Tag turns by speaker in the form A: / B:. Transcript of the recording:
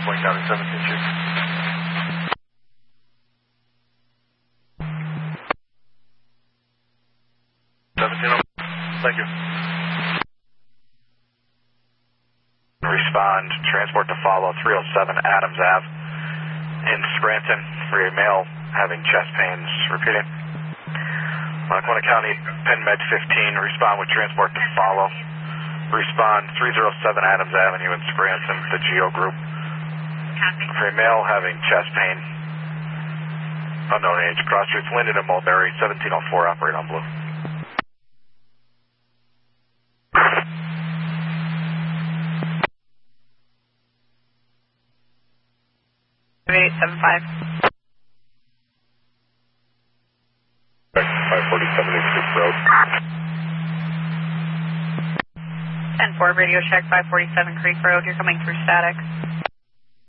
A: Point County 17 Chief. 17, thank you.
B: Respond, transport to follow 307 Adams Ave in Scranton for a male having chest pains. Repeating. Lackawanna County, Penn Med 15, respond with transport to follow. Respond 307 Adams Avenue in Scranton, the GEO group. For a male having chest pain, unknown age, cross streets Linden and Mulberry, 1704, operate on blue.
C: 875.
A: 547 Creek Road.
C: 10-4, radio check 547 Creek Road. You're coming through static.